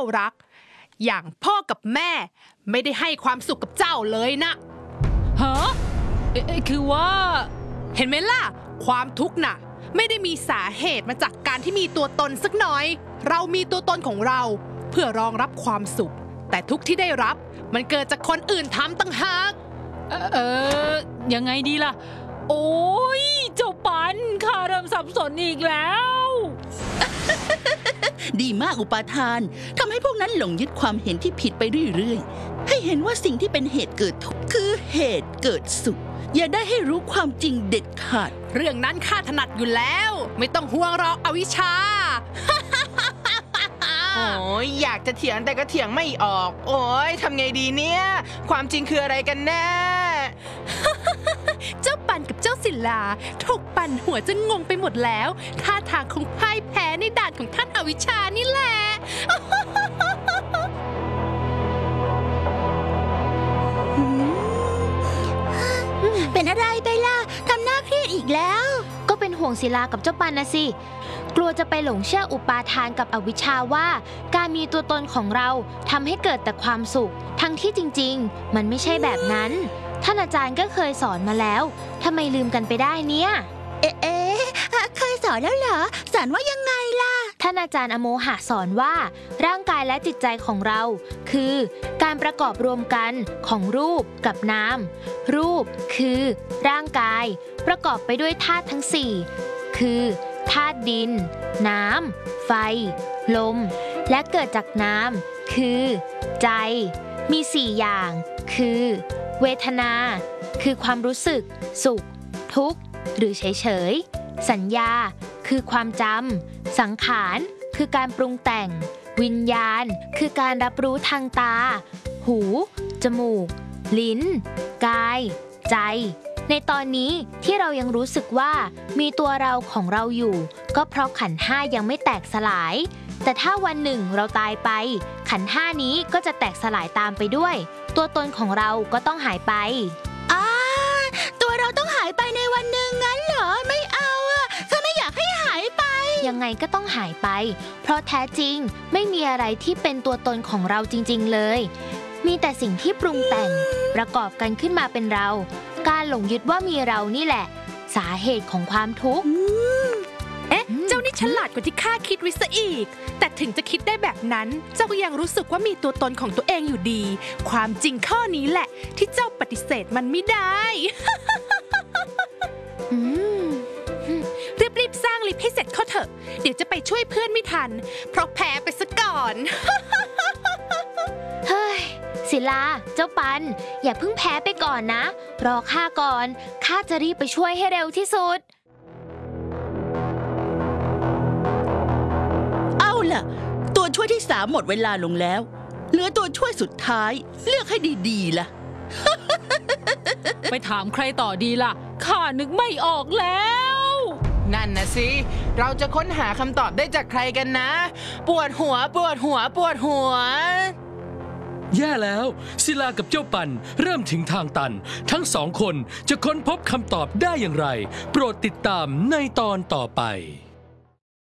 รักอย่างพ่อกับแม่ไม่ได้ให้ความสุขกับเจ้าเลยนะฮะคือว่าเห็นไหมล่ะความทุกข์น่ะไม่ได้มีสาเหตุมาจากการที่มีตัวตนสักหน่อยเรามีตัวตนของเราเพื่อรองรับความสุขแต่ทุกข์ที่ได้รับมันเกิดจากคนอื่นทำตั้งหากยังไงดีล่ะโอ้ยเจ้าปันข้าเริ่มสับสนอีกแล้วดีมากอุปาทานทำให้พวกนั้นหลงยึดความเห็นที่ผิดไปเรื่อยๆให้เห็นว่าสิ่งที่เป็นเหตุเกิดทุกข์คือเหตุเกิดสุขอย่าได้ให้รู้ความจริงเด็ดขาดเรื่องนั้นข้าถนัดอยู่แล้วไม่ต้องห่วงหรอกอวิชชาโอ้ยอยากจะเถียงแต่ก็เถียงไม่ออกโอ้ยทำไงดีเนี่ยความจริงคืออะไรกันแน่เจ้าปันกับเจ้าศิลาถูกปั่นหัวจนงงไปหมดแล้วท่าทางคงพ่ายแพ้ในด่านของท่านอวิชชานี่แหละเป็นอะไรไปล่ะทำหน้าเครียดอีกแล้วก็เป็นห่วงศิลากับเจ้าปันนะสิกลัวจะไปหลงเชื่ออุปาทานกับอวิชชาว่าการมีตัวตนของเราทำให้เกิดแต่ความสุขทั้งที่จริงๆมันไม่ใช่แบบนั้นท่านอาจารย์ก็เคยสอนมาแล้วทำไมลืมกันไปได้เนี่ยเคยสอนแล้วเหรอสอนว่ายังไงล่ะท่านอาจารย์อโมหะสอนว่าร่างกายและจิตใจของเราคือการประกอบรวมกันของรูปกับนามรูปคือร่างกายประกอบไปด้วยธาตุทั้ง4คือธาตุดินน้ำไฟลมและเกิดจากน้ำคือใจมี4อย่างคือเวทนาคือความรู้สึกสุขทุกข์หรือเฉยๆสัญญาคือความจำสังขารคือการปรุงแต่งวิญญาณคือการรับรู้ทางตาหูจมูกลิ้นกายใจในตอนนี้ที่เรายังรู้สึกว่ามีตัวเราของเราอยู่ก็เพราะขันธ์ห้ายังไม่แตกสลายแต่ถ้าวันหนึ่งเราตายไปขันธ์ห้านี้ก็จะแตกสลายตามไปด้วยตัวตนของเราก็ต้องหายไปตัวเราต้องหายไปในวันหนึ่งงั้นเหรอไม่เอาข้าไม่อยากให้หายไปยังไงก็ต้องหายไปเพราะแท้จริงไม่มีอะไรที่เป็นตัวตนของเราจริงๆเลยมีแต่สิ่งที่ปรุงแต่งประกอบกันขึ้นมาเป็นเราการหลงยึดว่ามีเรานี่แหละสาเหตุของความทุกข์เจ้านี่ฉลาดกว่าที่ข้าคิดไว้ซะอีกแต่ถึงจะคิดได้แบบนั้นเจ้าก็ยังรู้สึกว่ามีตัวตนของตัวเองอยู่ดีความจริงข้อนี้แหละที่เจ้าปฏิเสธมันไม่ได้รีบๆสร้างลิฟต์ให้เสร็จเข้าเถอะเดี๋ยวจะไปช่วยเพื่อนไม่ทันเพราะแพ้ไปซะก่อนเฮ้ยศิลาเจ้าปันอย่าเพิ่งแพ้ไปก่อนนะรอข้าก่อนข้าจะรีบไปช่วยให้เร็วที่สุดเอาล่ะตัวช่วยที่3หมดเวลาลงแล้วเหลือตัวช่วยสุดท้ายเลือกให้ดีๆล่ะไปถามใครต่อดีล่ะข้านึกไม่ออกแล้วนั่นนะสิเราจะค้นหาคำตอบได้จากใครกันนะปวดหัวแย่แล้วศิลากับเจ้าปันเริ่มถึงทางตันทั้ง2 คนจะค้นพบคำตอบได้อย่างไรโปรดติดตามในตอนต่อไป